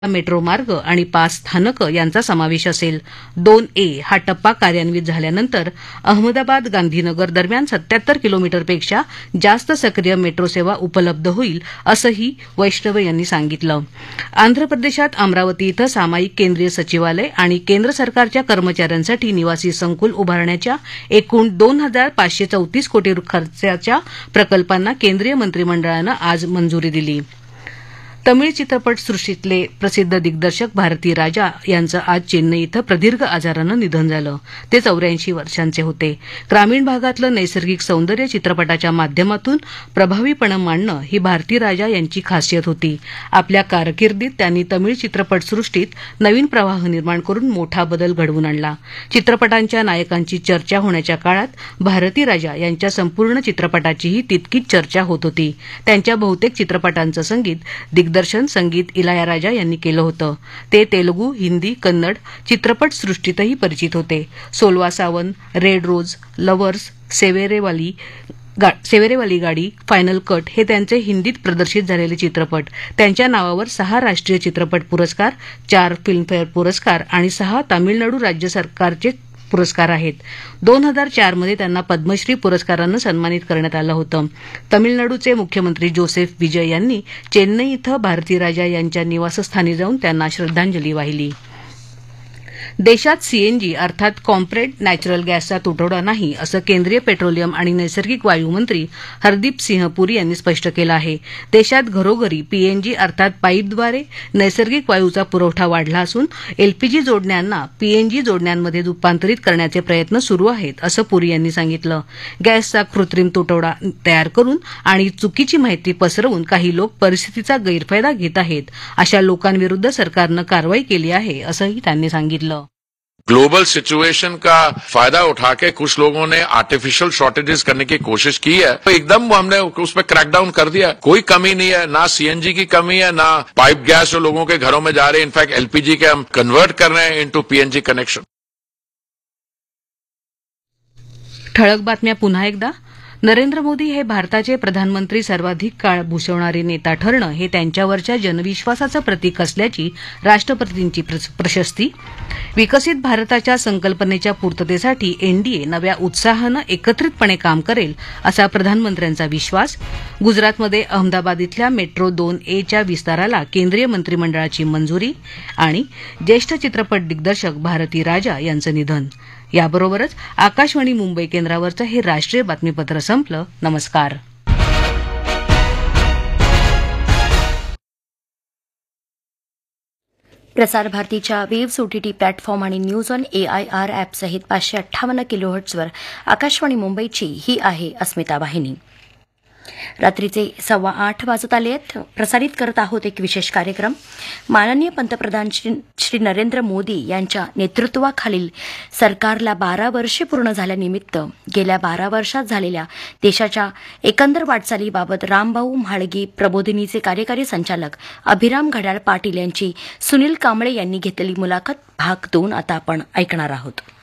Metro मार्ग आणि 5 स्थानकं यांचा समावेश असेल. 2A हा टप्पा कार्यान्वित झाल्यानंतर अहमदाबाद गांधीनगर दरम्यान 77 किलोमीटरपेक्षा जास्त सक्रिय मेट्रो सेवा उपलब्ध होईल असंही वैष्णव यांनी सांगितलं. आंध्र प्रदेशात अमरावती इथं सामायिक केंद्रीय सचिवालय आणि केंद्र सरकारच्या कर्मचाऱ्यांसाठी निवासी संकुल उभारण्याच्या एकूण 2,534 कोटी खर्चाच्या प्रकल्पांना केंद्रीय मंत्रिमंडळानं आज मंजुरी दिली. तमिळ चित्रपटसृष्टीतले प्रसिद्ध दिग्दर्शक भारती राजा यांचं आज चेन्नई इथं प्रदीर्घ आजारानं निधन झालं. ते 84 वर्षांचे होते. ग्रामीण भागातलं नैसर्गिक सौंदर्य चित्रपटाच्या माध्यमातून प्रभावीपणे मांडणं ही भारती राजा यांची खासियत होती. आपल्या कारकिर्दीत त्यांनी तमिळ चित्रपटसृष्टीत नवीन प्रवाह निर्माण करून मोठा बदल घडवून आणला. चित्रपटांच्या नायकांची चर्चा होण्याच्या काळात भारती राजा यांच्या संपूर्ण चित्रपटाचीही तितकीच चर्चा होत होती. त्यांच्या बहुतेक चित्रपटांचं संगीत दिग्दर्शन संगीत इलायाराजा यांनी केलं होतं. ते तेलुगू, हिंदी, कन्नड चित्रपटसृष्टीतही परिचित होते. सोलवा सावन, रेड रोज, लव्हर्स, सेवेरेवाली गाडी, फायनल कट हे त्यांचे हिंदीत प्रदर्शित झालेले चित्रपट. त्यांच्या नावावर 6 राष्ट्रीय चित्रपट पुरस्कार, 4 फिल्मफेअर पुरस्कार आणि 6 तामिळनाडू राज्य सरकारचे पुरस्कार आहेत. 2004 मध्ये त्यांना पद्मश्री पुरस्कारानं सन्मानित करण्यात आलं होतं. तमिळनाडूचे मुख्यमंत्री जोसेफ विजय यांनी चेन्नई इथं भारती राजा यांच्या निवासस्थानी जाऊन त्यांना श्रद्धांजली वाहिली. देशात सीएनजी अर्थात कॉम्प्रेड नॅचरल गॅसचा तुटवडा नाही असं केंद्रीय पेट्रोलियम आणि नैसर्गिक वायू मंत्री हरदीप सिंह पुरी यांनी स्पष्ट केलं आहे. देशात घरोघरी पीएनजी अर्थात पाईपद्वारे नैसर्गिक वायूचा पुरवठा वाढला असून एलपीजी जोडण्यांना पीएनजी जोडण्यांमध्ये रूपांतरित करण्याचे प्रयत्न सुरू आहेत असं पुरी यांनी सांगितलं. गॅसचा कृत्रिम तुटवडा तयार करून आणि चुकीची माहिती पसरवून काही लोक परिस्थितीचा गैरफायदा घेत आहेत. अशा लोकांविरुद्ध सरकारनं कारवाई केली आहे असंही त्यांनी सांगितलं. ग्लोबल सिचुएशन का फायदा उठा के कुछ लोगों ने आर्टिफिशियल शॉर्टेजेस करने की कोशिश की है, तो एकदम हमने उस पर क्रैकडाउन कर दिया. कोई कमी नहीं है, ना सीएनजी की कमी है, ना पाइप गैस जो लोगों के घरों में जा रहे हैं. इनफैक्ट एलपीजी के हम कन्वर्ट कर रहे हैं इनटू पीएनजी कनेक्शन. ठळक बातम्या पुन्हा एकदा. नरेंद्र मोदी हे भारताचे प्रधानमंत्री सर्वाधिक काळ भूषवणारे नेता ठरणं हे त्यांच्यावरच्या जनविश्वासाचं प्रतीक असल्याची राष्ट्रपतींची प्रशस्ती. विकसित भारताच्या संकल्पनेच्या पूर्ततेसाठी एनडीए नव्या उत्साहानं एकत्रितपणे काम करेल असा प्रधानमंत्र्यांचा विश्वास. गुजरातमध्ये अहमदाबाद इथल्या मेट्रो 2A विस्ताराला केंद्रीय मंत्रिमंडळाची मंजुरी. आणि ज्येष्ठ चित्रपट दिग्दर्शक भारती राजा यांचं निधन. याबरोबरच आकाशवाणी मुंबई केंद्रावरचं हे राष्ट्रीय बातमीपत्र संपलं. नमस्कार. प्रसार भारतीच्या वेव्स ओटीटी प्लॅटफॉर्म आणि न्यूज ऑन AIR ॲपसहित 558 किलोहर्ट्झवर आकाशवाणी मुंबईची ही आहे अस्मिता वाहिनी. रात्रीचे 8:15 वाजत आले आहेत. प्रसारित करत आहोत एक विशेष कार्यक्रम. माननीय पंतप्रधान श्री नरेंद्र मोदी यांच्या नेतृत्वाखालील सरकारला 12 वर्षे पूर्ण झाल्यानिमित्त गेल्या 12 वर्षात झालेल्या देशाच्या एकंदर वाटचालीबाबत रामभाऊ म्हाळगी प्रबोधिनीचे कार्यकारी संचालक अभिराम घड्याळ पाटील यांची सुनील कांबळे यांनी घेतलेली मुलाखत भाग 2 आता आपण ऐकणार आहोत.